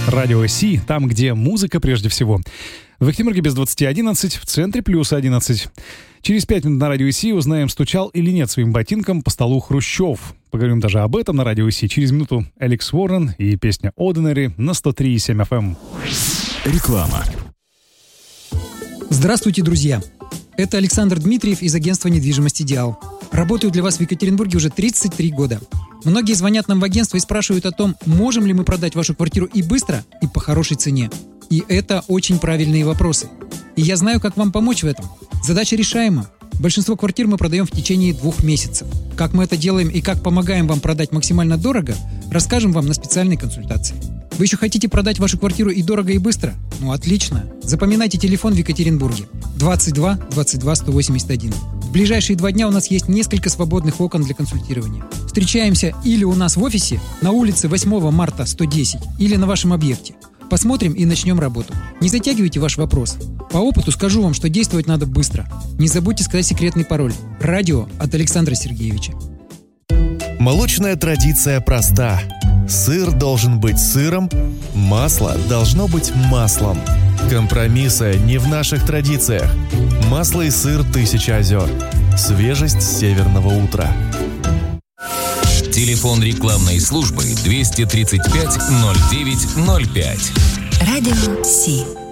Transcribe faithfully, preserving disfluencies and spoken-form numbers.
Радио Си, там, где музыка прежде всего. В Ахтемирке без двадцати одиннадцать, в центре плюс одиннадцать. Через пять минут на Радио Си узнаем, стучал или нет своим ботинком по столу Хрущев. Поговорим даже об этом на Радио Си. Через минуту Алекс Уоррен и песня Ordinary на сто три и семь эф эм. Реклама. Здравствуйте, друзья! Это Александр Дмитриев из агентства недвижимости «Идеал». Работаю для вас в Екатеринбурге уже тридцать три года. Многие звонят нам в агентство и спрашивают о том, можем ли мы продать вашу квартиру и быстро, и по хорошей цене. И это очень правильные вопросы. И я знаю, как вам помочь в этом. Задача решаема. Большинство квартир мы продаем в течение двух месяцев. Как мы это делаем и как помогаем вам продать максимально дорого, расскажем вам на специальной консультации. Вы еще хотите продать вашу квартиру и дорого, и быстро? Ну, отлично. Запоминайте телефон в Екатеринбурге. двадцать два двадцать два сто восемьдесят один. В ближайшие два дня у нас есть несколько свободных окон для консультирования. Встречаемся или у нас в офисе, на улице восьмого марта сто десять, или на вашем объекте. Посмотрим и начнем работу. Не затягивайте ваш вопрос. По опыту скажу вам, что действовать надо быстро. Не забудьте сказать секретный пароль. Радио от Александра Сергеевича. Молочная традиция проста. Сыр должен быть сыром, масло должно быть маслом. Компромиссы не в наших традициях. Масло и сыр «Тысяча озер». Свежесть северного утра. Телефон рекламной службы двести тридцать пять ноль девять ноль пять. Радио Си.